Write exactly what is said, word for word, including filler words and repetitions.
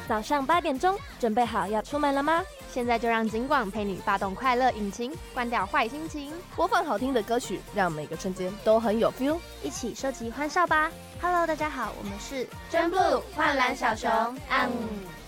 早上八点钟，准备好要出门了吗？ 现在就让警广陪你发动快乐引擎，关掉坏心情， 播放好听的歌曲，让每个瞬间都很有 feel， 一起收集欢笑吧。Hello， 大家好，我们是真 blue 幻蓝小熊，嗯。